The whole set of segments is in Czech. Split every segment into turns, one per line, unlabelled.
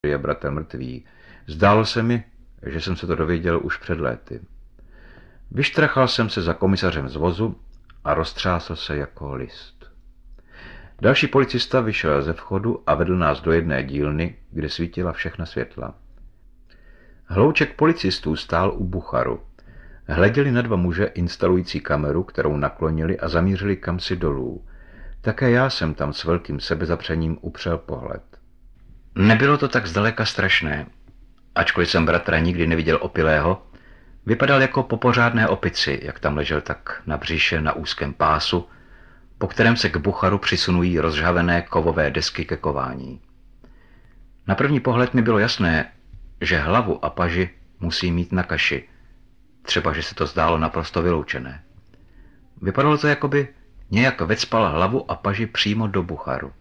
je bratr mrtvý. Zdálo se mi, že jsem se to dověděl už před léty. Vyštrachal jsem se za komisařem z vozu a roztřásl se jako list. Další policista vyšel ze vchodu a vedl nás do jedné dílny, kde svítila všechna světla. Hlouček policistů stál u bucharu. Hleděli na dva muže instalující kameru, kterou naklonili a zamířili kamsi dolů. Také já jsem tam s velkým sebezapřením upřel pohled. Nebylo to tak zdaleka strašné. Ačkoliv jsem bratra nikdy neviděl opilého, vypadal jako po pořádné opici, jak tam ležel tak na břiše na úzkém pásu, po kterém se k bucharu přisunují rozžhavené kovové desky ke kování. Na první pohled mi bylo jasné, že hlavu a paži musí mít na kaši, třeba že se to zdálo naprosto vyloučené. Vypadalo to, jako by nějak vecpal hlavu a paži přímo do bucharu.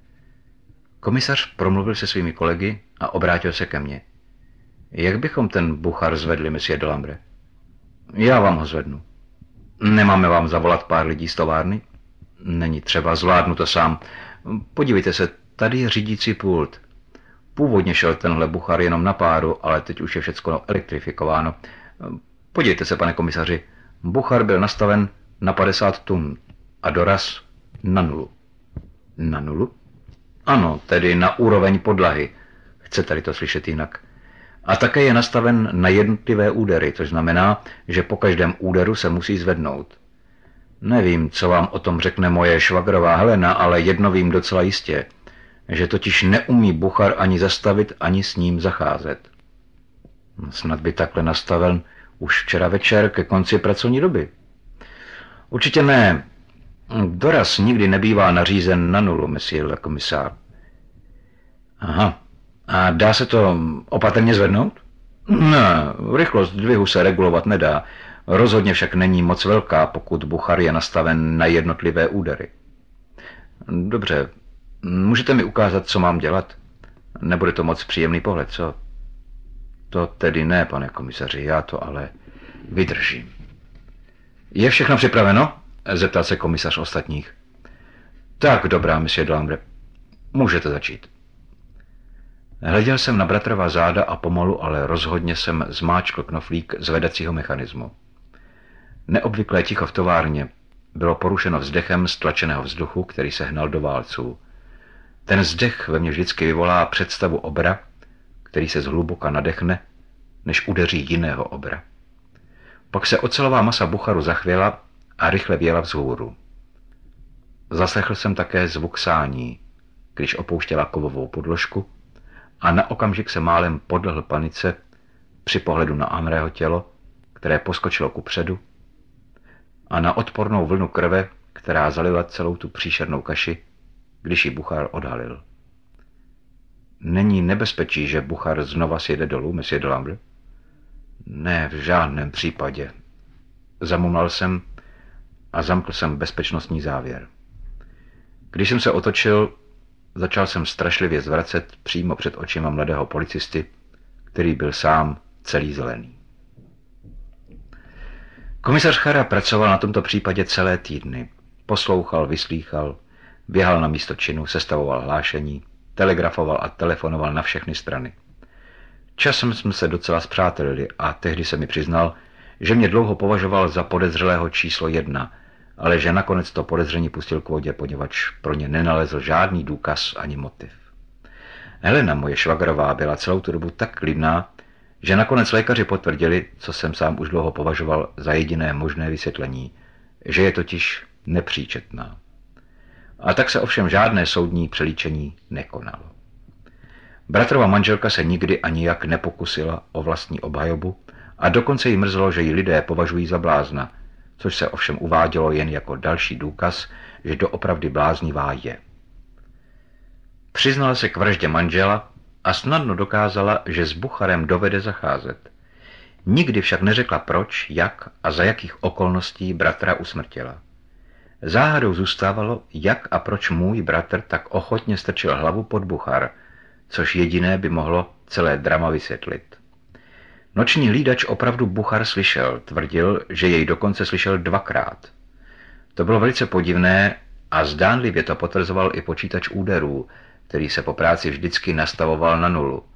Komisař promluvil se svými kolegy a obrátil se ke mně. Jak bychom ten buchar zvedli, monsieur Delambre? Já vám ho zvednu. Nemáme vám zavolat pár lidí z továrny? Není třeba, zvládnu to sám. Podívejte se, tady je řídící pult. Původně šel tenhle buchar jenom na páru, ale teď už je všecko elektrifikováno. Podívejte se, pane komisaři, buchar byl nastaven na 50 tun a doraz na 0. Na 0? Ano, tedy na úroveň podlahy. Chcete-li to slyšet jinak. A také je nastaven na jednotlivé údery, což znamená, že po každém úderu se musí zvednout. Nevím, co vám o tom řekne moje švagrová Helena, ale jedno vím docela jistě, že totiž neumí buchar ani zastavit, ani s ním zacházet. Snad by takhle nastaven už včera večer ke konci pracovní doby. Určitě ne. Doraz nikdy nebývá nařízen na 0, monsieur le commissaire. Aha. A dá se to opatrně zvednout? Ne, rychlost dvihu se regulovat nedá. Rozhodně však není moc velká, pokud buchar je nastaven na jednotlivé údery. Dobře, můžete mi ukázat, co mám dělat? Nebude to moc příjemný pohled, co? To tedy ne, pane komisaři, já to ale vydržím. Je všechno připraveno? Zeptal se komisař ostatních. Tak, dobrá, monsieur Delambre. Můžete začít. Hleděl jsem na bratrova záda a pomalu, ale rozhodně jsem zmáčkl knoflík zvedacího mechanismu. Neobvyklé ticho v továrně bylo porušeno vzdechem stlačeného vzduchu, který se hnal do válců. Ten vzdech ve mně vždycky vyvolá představu obra, který se zhluboka nadechne, než udeří jiného obra. Pak se ocelová masa bucharu zachvěla a rychle věla vzhůru. Zaslechl jsem také zvuk sání, když opouštěla kovovou podložku, a na okamžik se málem podlehl panice při pohledu na Amrého tělo, které poskočilo kupředu, a na odpornou vlnu krve, která zalila celou tu příšernou kaši, když ji buchar odhalil. Není nebezpečí, že buchar znova sjede dolů, monsieur Delambre? Ne, v žádném případě. Zamumlal jsem a zamkl jsem bezpečnostní závěr. Když jsem se otočil, začal jsem strašlivě zvracet přímo před očima mladého policisty, který byl sám celý zelený. Komisař Chara pracoval na tomto případě celé týdny. Poslouchal, vyslýchal, běhal na místo činu, sestavoval hlášení, telegrafoval a telefonoval na všechny strany. Časem jsme se docela spřátelili a tehdy se mi přiznal, že mě dlouho považoval za podezřelého číslo 1, ale že nakonec to podezření pustil k vodě, poněvadž pro ně nenalezl žádný důkaz ani motiv. Helena, moje švagrová, byla celou tu dobu tak klidná, že nakonec lékaři potvrdili, co jsem sám už dlouho považoval za jediné možné vysvětlení, že je totiž nepříčetná. A tak se ovšem žádné soudní přelíčení nekonalo. Bratrova manželka se nikdy ani jak nepokusila o vlastní obhajobu a dokonce jí mrzelo, že ji lidé považují za blázna, což se ovšem uvádělo jen jako další důkaz, že doopravdy bláznivá je. Přiznala se k vraždě manžela a snadno dokázala, že s bucharem dovede zacházet. Nikdy však neřekla proč, jak a za jakých okolností bratra usmrtila. Záhadou zůstávalo, jak a proč můj bratr tak ochotně strčil hlavu pod buchar, což jediné by mohlo celé drama vysvětlit. Noční hlídač opravdu buchar slyšel, tvrdil, že jej dokonce slyšel 2krát. To bylo velice podivné a zdánlivě to potvrzoval i počítač úderů, který se po práci vždycky nastavoval na nulu.